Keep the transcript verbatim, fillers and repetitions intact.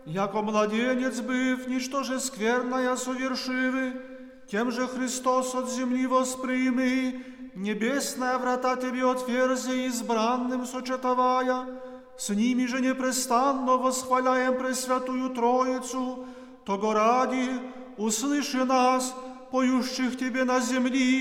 яко младенец быв, ничто же скверная совершивы, тем же Христос от земли восприми, небесная врата тебе отверзи, избранным сочетовая, с ними же непрестанно восхваляем Пресвятую Троицу, того ради услыши нас, поющих тебе на земли,